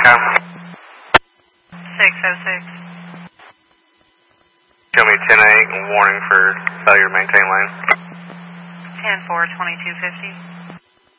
Echo. 606. Show me 10-8, warning for failure to maintain lane. 10-4, 2250.